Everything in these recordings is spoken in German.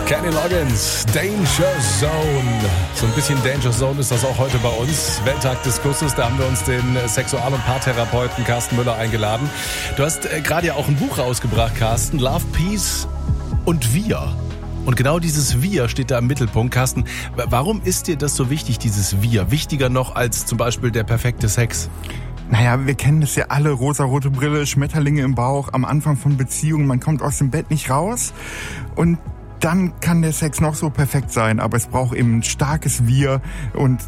Kenny Loggins, Danger Zone. So ein bisschen Danger Zone ist das auch heute bei uns. Welttag des Kusses, da haben wir uns den Sexual- und Paartherapeuten Carsten Müller eingeladen. Du hast gerade ja auch ein Buch rausgebracht, Carsten, Love, Peace und Wir. Und genau dieses Wir steht da im Mittelpunkt. Carsten, warum ist dir das so wichtig, dieses Wir? Wichtiger noch als zum Beispiel der perfekte Sex? Naja, wir kennen das ja alle, rosarote Brille, Schmetterlinge im Bauch, am Anfang von Beziehungen, man kommt aus dem Bett nicht raus und dann kann der Sex noch so perfekt sein, aber es braucht eben ein starkes Wir und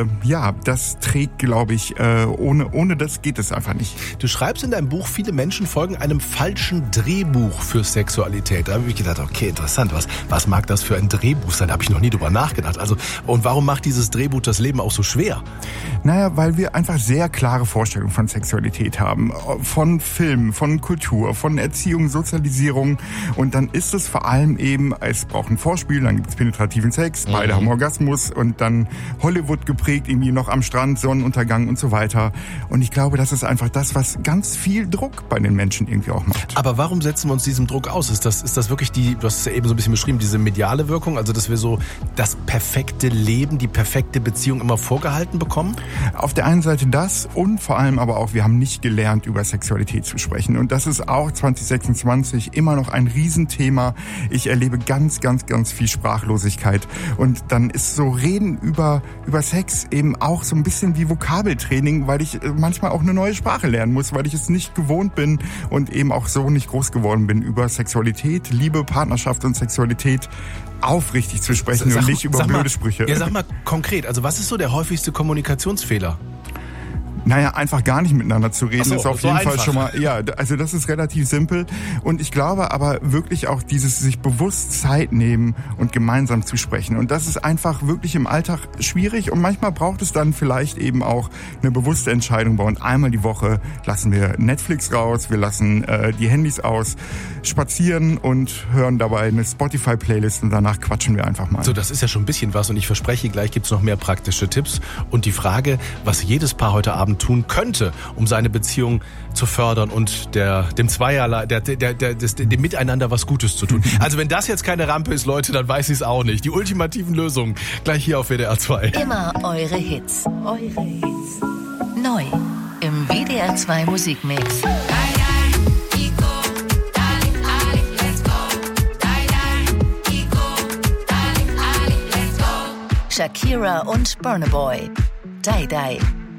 das trägt, glaube ich, ohne das geht es einfach nicht. Du schreibst in deinem Buch, viele Menschen folgen einem falschen Drehbuch für Sexualität. Da habe ich gedacht, okay, interessant, was mag das für ein Drehbuch sein? Da habe ich noch nie drüber nachgedacht. Also, und warum macht dieses Drehbuch das Leben auch so schwer? Naja, weil wir einfach sehr klare Vorstellungen von Sexualität haben, von Film, von Kultur, von Erziehung, Sozialisierung und dann ist es vor allem eben, es braucht ein Vorspiel, dann gibt es penetrativen Sex, beide haben Orgasmus und dann Hollywood geprägt, irgendwie noch am Strand, Sonnenuntergang und so weiter. Und ich glaube, das ist einfach das, was ganz viel Druck bei den Menschen irgendwie auch macht. Aber warum setzen wir uns diesem Druck aus? Ist das wirklich du hast es ja eben so ein bisschen beschrieben, diese mediale Wirkung, also dass wir so das perfekte Leben, die perfekte Beziehung immer vorgehalten bekommen? Auf der einen Seite das und vor allem aber auch, wir haben nicht gelernt, über Sexualität zu sprechen. Und das ist auch 2026 immer noch ein Riesenthema. Ich erlebe ganz viel Sprachlosigkeit. Und dann ist so Reden über Sex eben auch so ein bisschen wie Vokabeltraining, weil ich manchmal auch eine neue Sprache lernen muss, weil ich es nicht gewohnt bin und eben auch so nicht groß geworden bin, über Sexualität, Liebe, Partnerschaft und Sexualität aufrichtig zu sprechen und nicht über blöde Sprüche. Ja, sag mal konkret, also was ist so der häufigste Kommunikationsfehler? Naja, einfach gar nicht miteinander zu reden, ist auf jeden einfach. Fall schon mal, also das ist relativ simpel. Und ich glaube aber wirklich auch dieses sich bewusst Zeit nehmen und gemeinsam zu sprechen. Und das ist einfach wirklich im Alltag schwierig und manchmal braucht es dann vielleicht eben auch eine bewusste Entscheidung bei uns. Einmal die Woche lassen wir Netflix raus, wir lassen die Handys aus, spazieren und hören dabei eine Spotify-Playlist und danach quatschen wir einfach mal. So, das ist ja schon ein bisschen was und ich verspreche, gleich gibt's noch mehr praktische Tipps. Und die Frage, was jedes Paar heute Abend tun könnte, um seine Beziehung zu fördern und dem Miteinander was Gutes zu tun. Also wenn das jetzt keine Rampe ist, Leute, dann weiß ich es auch nicht. Die ultimativen Lösungen gleich hier auf WDR 2. Immer eure Hits. Neu im WDR 2 Musikmix. Shakira und Burna Boy. Die Die.